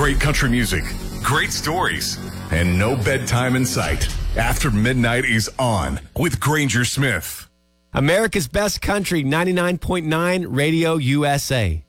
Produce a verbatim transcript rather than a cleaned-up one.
Great country music, great stories, and no bedtime in sight. After Midnight is on with Granger Smith. America's Best Country, ninety-nine point nine Radio U S A.